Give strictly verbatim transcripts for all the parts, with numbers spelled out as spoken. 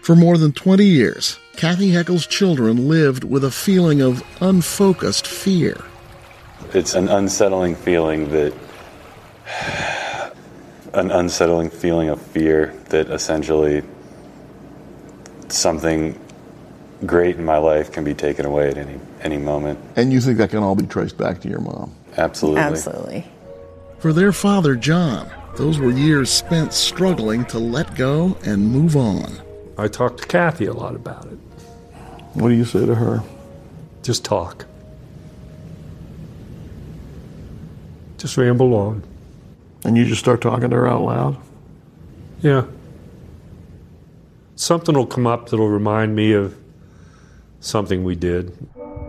For more than twenty years, Kathy Heckle's children lived with a feeling of unfocused fear. It's an unsettling feeling that, an unsettling feeling of fear that essentially something great in my life can be taken away at any any moment. And you think that can all be traced back to your mom? Absolutely. Absolutely. For their father, John, those were years spent struggling to let go and move on. I talked to Kathy a lot about it. What do you say to her? Just talk. Just ramble on. And you just start talking to her out loud? Yeah. Something will come up that'll remind me of something we did.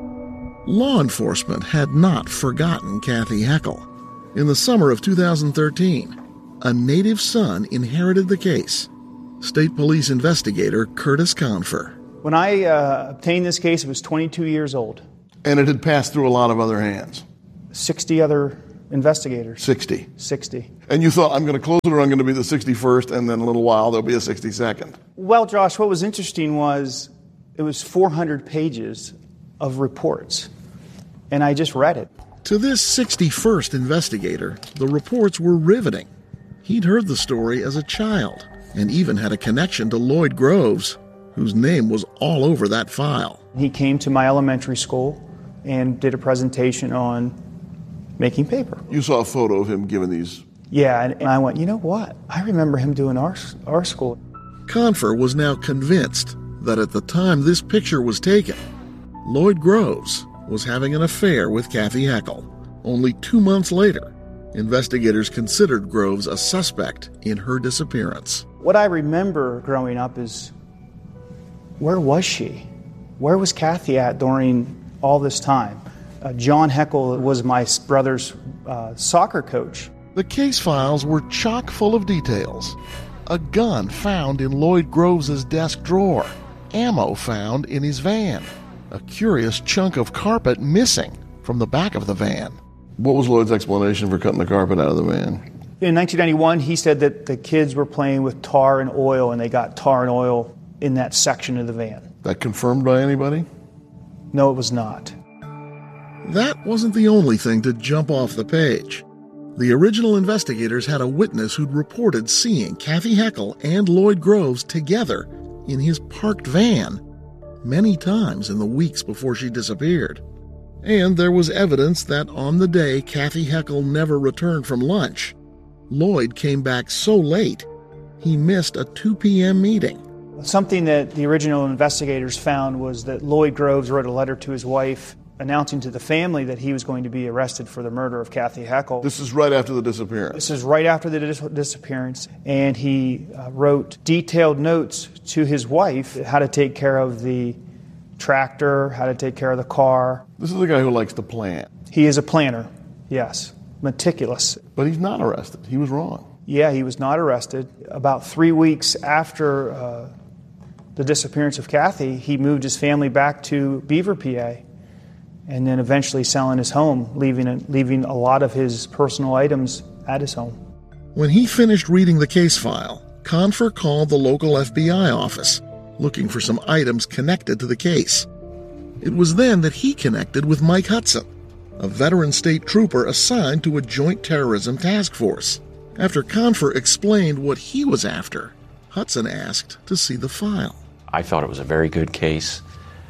Law enforcement had not forgotten Kathy Heckle. In the summer of two thousand thirteen, a native son inherited the case. State Police investigator Curtis Confer. When I uh, obtained this case, it was twenty-two years old. And it had passed through a lot of other hands? sixty other investigators. sixty? sixty. And you thought, I'm going to close it or I'm going to be the sixty-first, and then in a little while there'll be a sixty-second. Well, Josh, what was interesting was it was four hundred pages of reports, and I just read it. To this sixty-first investigator, the reports were riveting. He'd heard the story as a child and even had a connection to Lloyd Groves, whose name was all over that file. He came to my elementary school and did a presentation on making paper. You saw a photo of him giving these? Yeah, and, and I went, you know what? I remember him doing our, our school. Confer was now convinced that at the time this picture was taken, Lloyd Groves was having an affair with Kathy Heckle. Only two months later, investigators considered Groves a suspect in her disappearance. What I remember growing up is, where was she? Where was Kathy at during all this time? Uh, John Heckle was my brother's uh, soccer coach. The case files were chock full of details. A gun found in Lloyd Groves' desk drawer. Ammo found in his van. A curious chunk of carpet missing from the back of the van. What was Lloyd's explanation for cutting the carpet out of the van? In nineteen ninety-one, he said that the kids were playing with tar and oil, and they got tar and oil in that section of the van. That confirmed by anybody? No, it was not. That wasn't the only thing to jump off the page. The original investigators had a witness who'd reported seeing Kathy Heckle and Lloyd Groves together in his parked van many times in the weeks before she disappeared. And there was evidence that on the day Kathy Heckle never returned from lunch, Lloyd came back so late he missed a two p.m. meeting. Something that the original investigators found was that Lloyd Groves wrote a letter to his wife announcing to the family that he was going to be arrested for the murder of Kathy Heckle. This is right after the disappearance? This is right after the dis- disappearance. And he uh, wrote detailed notes to his wife how to take care of the tractor, how to take care of the car. This is a guy who likes to plan. He is a planner, yes, meticulous. But he's not arrested. He was wrong. Yeah, he was not arrested. About three weeks after uh, the disappearance of Kathy, he moved his family back to Beaver, P A, and then eventually selling his home, leaving a, leaving a lot of his personal items at his home. When he finished reading the case file, Confer called the local F B I office, looking for some items connected to the case. It was then that he connected with Mike Hudson, a veteran state trooper assigned to a joint terrorism task force. After Confer explained what he was after, Hudson asked to see the file. I felt it was a very good case.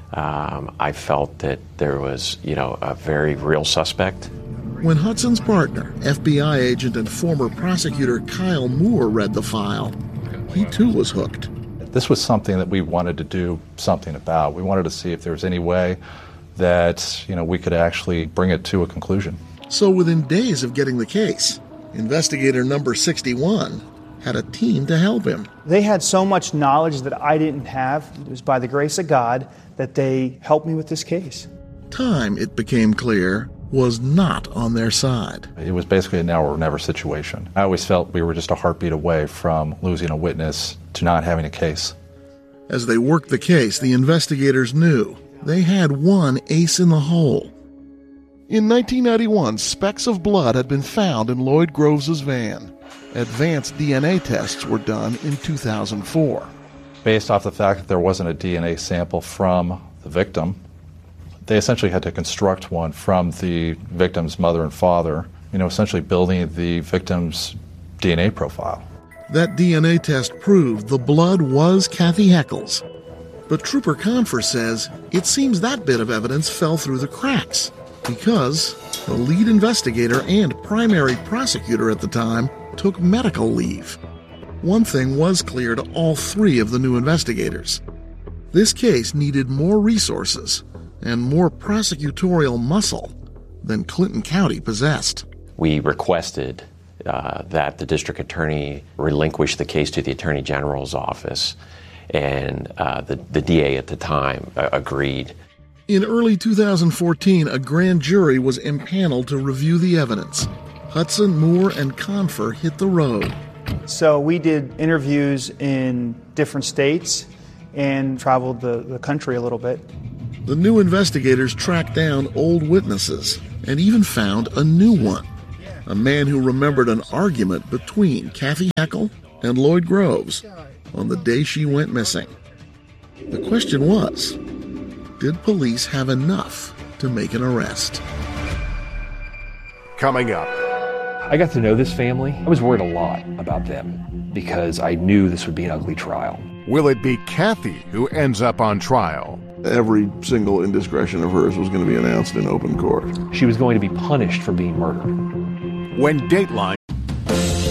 Um, I felt that there was, you know, a very real suspect. When Hudson's partner, F B I agent and former prosecutor Kyle Moore, read the file, he too was hooked. This was something that we wanted to do something about. We wanted to see if there was any way that, you know, we could actually bring it to a conclusion. So within days of getting the case, investigator number sixty-one had a team to help him. They had so much knowledge that I didn't have. It was by the grace of God that they helped me with this case. Time, it became clear, was not on their side. It was basically a now or never situation. I always felt we were just a heartbeat away from losing a witness to not having a case. As they worked the case, the investigators knew they had one ace in the hole. In nineteen ninety-one, specks of blood had been found in Lloyd Groves' van. Advanced D N A tests were done in two thousand four. based off the fact that there wasn't a D N A sample from the victim, they essentially had to construct one from the victim's mother and father, you know, essentially building the victim's D N A profile. That D N A test proved the blood was Kathy Heckle's. But Trooper Confer says it seems that bit of evidence fell through the cracks because the lead investigator and primary prosecutor at the time took medical leave. One thing was clear to all three of the new investigators. This case needed more resources and more prosecutorial muscle than Clinton County possessed. We requested uh, that the district attorney relinquish the case to the Attorney General's office, and uh, the, the D A at the time uh, agreed. In early two thousand fourteen, a grand jury was impaneled to review the evidence. Hudson, Moore, and Confer hit the road. So we did interviews in different states and traveled the, the country a little bit. The new investigators tracked down old witnesses and even found a new one, a man who remembered an argument between Kathy Heckle and Lloyd Groves on the day she went missing. The question was, did police have enough to make an arrest? Coming up. I got to know this family. I was worried a lot about them because I knew this would be an ugly trial. Will it be Kathy who ends up on trial? Every single indiscretion of hers was going to be announced in open court. She was going to be punished for being murdered. When Dateline